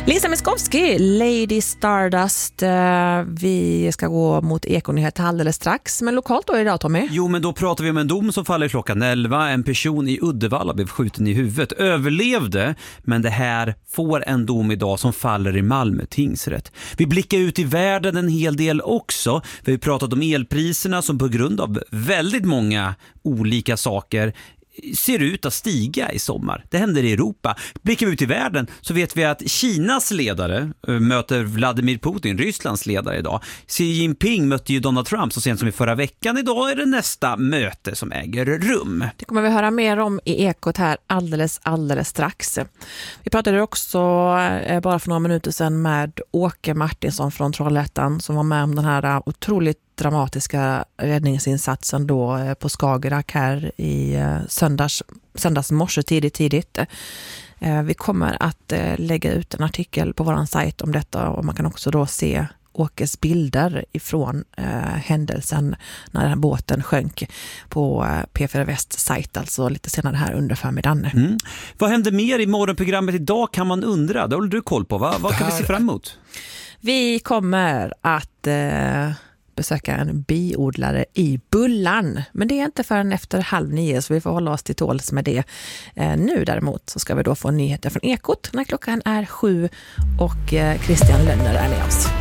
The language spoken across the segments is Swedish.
Lisa Miskovsky, Lady Stardust. Vi ska gå mot Ekonyhet alldeles strax. Men lokalt då idag, Tommy? Jo, men då pratar vi om en dom som faller klockan 11. En person i Uddevalla blev skjuten i huvudet. Överlevde, men det här får en dom idag som faller i Malmö tingsrätt. Vi blickar ut i världen en hel del också. Vi har pratat om elpriserna som på grund av väldigt många olika saker ser ut att stiga i sommar. Det händer i Europa. Blickar vi ut i världen så vet vi att Kinas ledare möter Vladimir Putin, Rysslands ledare idag. Xi Jinping mötte ju Donald Trump så sent som i förra veckan. Idag är det nästa möte som äger rum. Det kommer vi höra mer om i Ekot här alldeles strax. Vi pratade också bara för några minuter sedan med Åke Martinsson från Trollhättan som var med om den här otroligt dramatiska räddningsinsatsen då på Skagerrak här i söndags morse tidigt. Vi kommer att lägga ut en artikel på våran sajt om detta och man kan också då se Åkes bilder ifrån händelsen när den här båten sjönk på P4 Väst sajt, alltså lite senare här under förmiddagen. Vad händer mer i morgonprogrammet idag kan man undra? Det håller du koll på. Vad kan vi se fram emot? Vi kommer att besöka en biodlare i Bullan. Men det är inte förrän efter 8:30 så vi får hålla oss till tåls med det. Nu däremot så ska vi då få nyheter från Ekot när klockan är 7 och Christian Lönner är med oss.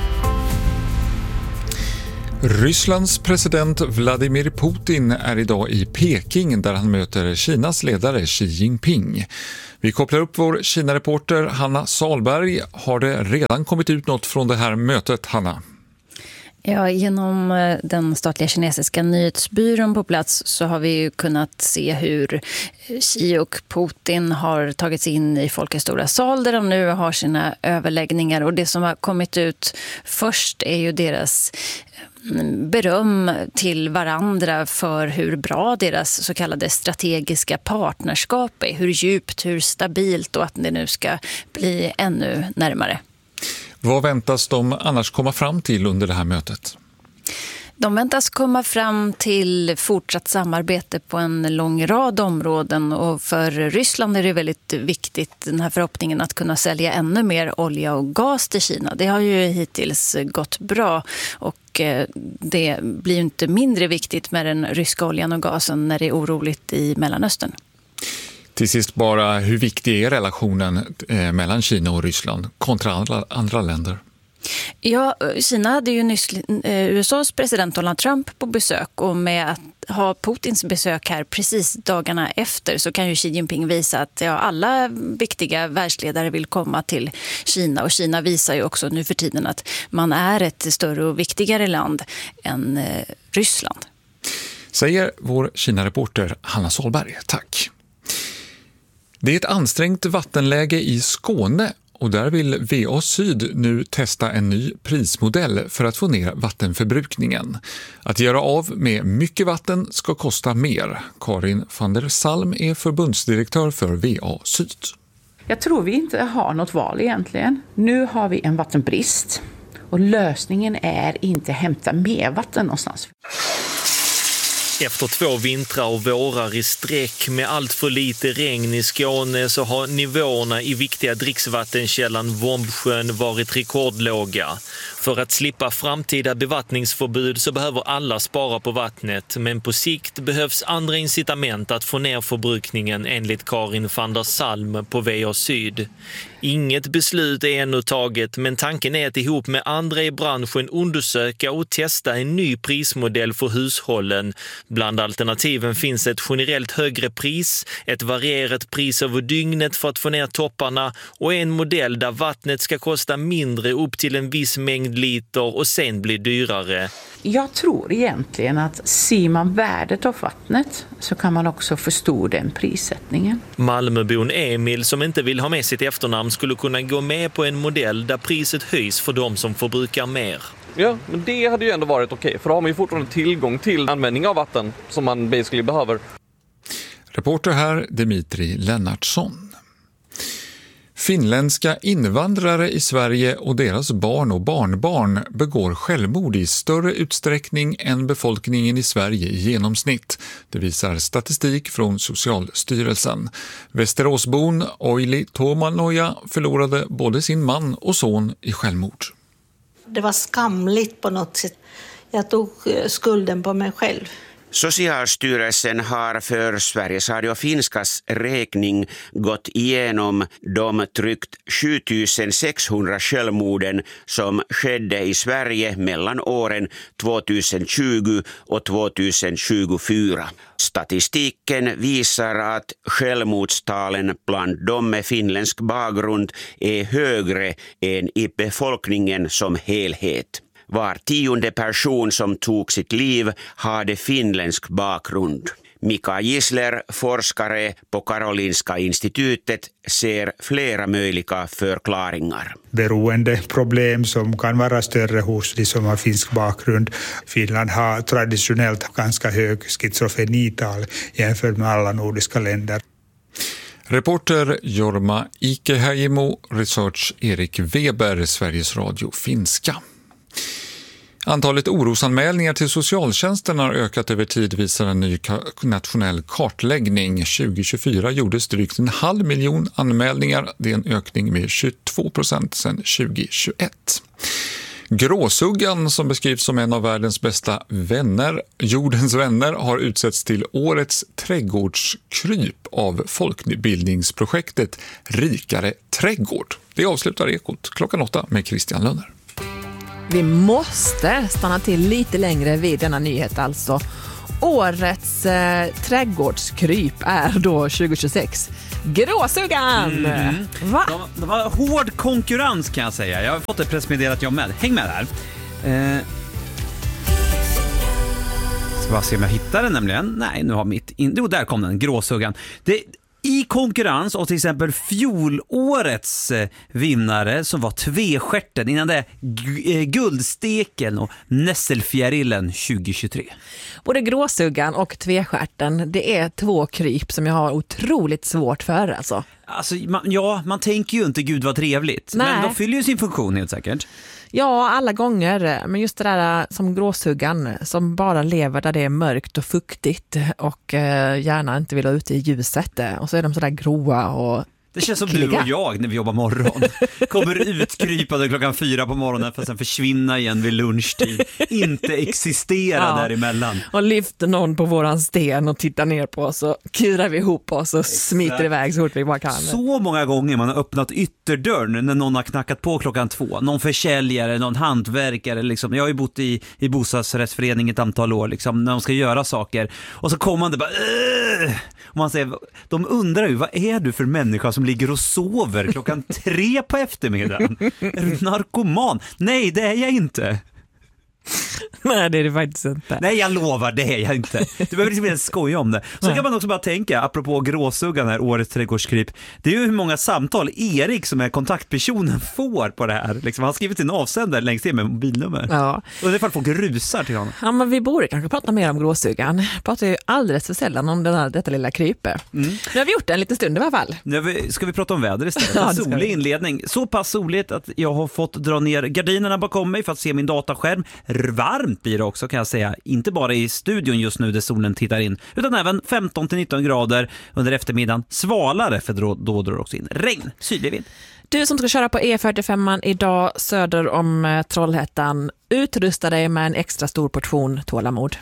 Rysslands president Vladimir Putin är idag i Peking där han möter Kinas ledare Xi Jinping. Vi kopplar upp vår Kina-reporter Hanna Salberg. Har det redan kommit ut något från det här mötet, Hanna? Ja, genom den statliga kinesiska nyhetsbyrån på plats så har vi ju kunnat se hur Xi och Putin har tagits in i Folkets stora sal där de nu har sina överläggningar. Och det som har kommit ut först är ju deras beröm till varandra för hur bra deras så kallade strategiska partnerskap är. Hur djupt, hur stabilt och att det nu ska bli ännu närmare. Vad väntas de annars komma fram till under det här mötet? De väntas komma fram till fortsatt samarbete på en lång rad områden och för Ryssland är det väldigt viktigt den här förhoppningen att kunna sälja ännu mer olja och gas till Kina. Det har ju hittills gått bra och det blir inte mindre viktigt med den ryska oljan och gasen när det är oroligt i Mellanöstern. Till sist bara, hur viktig är relationen mellan Kina och Ryssland kontra andra länder? Ja, Kina hade ju nyss USAs president Donald Trump på besök och med att ha Putins besök här precis dagarna efter så kan ju Xi Jinping visa att alla viktiga världsledare vill komma till Kina och Kina visar ju också nu för tiden att man är ett större och viktigare land än Ryssland. Säger vår Kina-reporter Hanna Solberg. Tack. Det är ett ansträngt vattenläge i Skåne och där vill VA Syd nu testa en ny prismodell för att få ner vattenförbrukningen. Att göra av med mycket vatten ska kosta mer. Karin van der Salm är förbundsdirektör för VA Syd. Jag tror vi inte har något val egentligen. Nu har vi en vattenbrist och lösningen är inte hämta mer vatten någonstans. Efter 2 vintrar och vårar i sträck med allt för lite regn i Skåne så har nivåerna i viktiga dricksvattenkällan Vombsjön varit rekordlåga. För att slippa framtida bevattningsförbud så behöver alla spara på vattnet, men på sikt behövs andra incitament att få ner förbrukningen enligt Karin van der Salm på VA Syd. Inget beslut är ännu taget, men tanken är att ihop med andra i branschen undersöka och testa en ny prismodell för hushållen. Bland alternativen finns ett generellt högre pris, ett varierat pris över dygnet för att få ner topparna och en modell där vattnet ska kosta mindre upp till en viss mängd liter och sen bli dyrare. Jag tror egentligen att ser man värdet av vattnet så kan man också förstå den prissättningen. Malmöbon Emil som inte vill ha med sitt efternamn skulle kunna gå med på en modell där priset höjs för de som förbrukar mer. Ja, men det hade ju ändå varit okej, för då har man ju fortfarande tillgång till användning av vatten som man basically behöver. Reporter här Dimitri Lennartsson. Finländska invandrare i Sverige och deras barn och barnbarn begår självmord i större utsträckning än befolkningen i Sverige i genomsnitt. Det visar statistik från Socialstyrelsen. Västeråsbon Oili Tomanoja förlorade både sin man och son i självmord. Det var skamligt på något sätt. Jag tog skulden på mig själv. Socialstyrelsen har för Sveriges Radio Finskas räkning gått igenom de drygt 7600 självmorden som skedde i Sverige mellan åren 2020 och 2024. Statistiken visar att självmordstalen bland de med finländsk bakgrund är högre än i befolkningen som helhet. Var 10:e person som tog sitt liv hade finländsk bakgrund. Mika Gisler, forskare på Karolinska institutet, ser flera möjliga förklaringar. Beroendeproblem som kan vara större hos de som har finsk bakgrund. Finland har traditionellt ganska hög schizofrenital jämfört med alla nordiska länder. Reporter Jorma Ikeheimo, research Erik Weber, Sveriges Radio Finska. Antalet orosanmälningar till socialtjänsten har ökat över tid, visar en ny nationell kartläggning. 2024 gjordes drygt 500 000 anmälningar. Det är en ökning med 22% sedan 2021. Gråsuggan, som beskrivs som en av världens bästa vänner, jordens vänner, har utsetts till årets trädgårdskryp av folkbildningsprojektet Rikare trädgård. Det avslutar Ekot 8 med Christian Lönner. Vi måste stanna till lite längre vid denna nyhet alltså. Årets trädgårdskryp är då 2026. Gråsuggan! Va? Det var hård konkurrens, kan jag säga. Jag har fått ett pressmeddelat jag med. Häng med här. Ska bara se om jag hittar den nämligen. Nej, nu har jo, där kom den, Gråsuggan. I konkurrens av till exempel fjolårets vinnare som var Tvestjärten, innan det Guldsteken och Nässelfjärilen 2023. Både Gråsuggan och Tvestjärten, det är 2 kryp som jag har otroligt svårt för alltså. Alltså, man tänker ju inte gud vad trevligt. Nej. Men de fyller ju sin funktion helt säkert. Ja, alla gånger. Men just det där som Gråsuggan som bara lever där det är mörkt och fuktigt och gärna inte vill ha ute i ljuset. Och så är de sådär gråa och det känns som du och jag när vi jobbar morgon. Kommer utkrypade 4:00 på morgonen för att sen försvinna igen vid lunchtid. Inte existera däremellan. Och lyfter någon på våran sten och tittar ner på oss och kurar vi ihop oss och smiter iväg så fort vi bara kan. Så många gånger man har öppnat ytterdörren när någon har knackat på 2:00. Någon försäljare, någon hantverkare. Liksom. Jag har ju bott i bostadsrättsförening ett antal år liksom, när de ska göra saker. Och så kommer man det bara... Och man säger, de undrar ju, vad är du för människa som ligger och sover 3:00 på eftermiddagen? Är du narkoman? Nej, det är jag inte. Nej, det är det faktiskt inte. Nej, jag lovar, det är jag inte. Du behöver liksom inte skoja om det. Så kan man också bara tänka, apropå Gråsuggan här, årets trädgårdskryp. Det är ju hur många samtal Erik som är kontaktpersonen får på det här. Liksom, han har skrivit sin avsändare längst in med mobilnummer. Ja. Och det är för att folk rusar till honom. Ja, men vi borde kanske prata mer om Gråsuggan. Vi pratar ju alldeles för sällan om detta lilla krypet. Nu har vi gjort det en liten stund i alla fall. Ska vi prata om väder istället? Ja, en solig inledning. Så pass soligt att jag har fått dra ner gardinerna bakom mig för att se min dataskärm. Varmt blir det också, kan jag säga. Inte bara i studion just nu där solen tittar in, utan även 15-19 grader under eftermiddagen. Svalare, för då drar det också in regn, sydlig vind. Du som ska köra på E45 idag söder om Trollhättan, utrusta dig med en extra stor portion tålamod.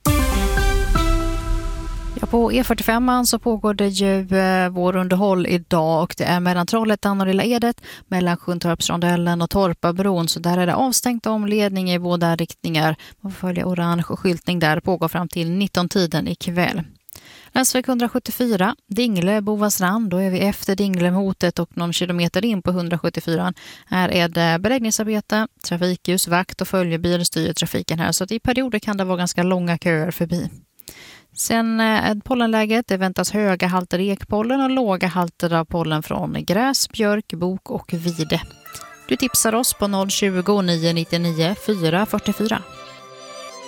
Ja, på E45 så pågår det ju vårunderhåll idag och det är mellan Trollhättan och Lilla Edet, mellan Sjuntorpsrondellen och Torpabron, så där är det avstängt omledning i båda riktningar. Man får följa orange skyltning där, pågår fram till 19-tiden ikväll. Länsväg 174, Dingle, Bovasrand, då är vi efter Dinglemotet och någon kilometer in på 174. Här är det beläggningsarbete, trafikljus, vakt och följebil styr trafiken här, så att i perioder kan det vara ganska långa köer förbi. Sen pollenläget, det väntas höga halter ekpollen och låga halter av pollen från gräs, björk, bok och vide. Du tipsar oss på 020 999 444.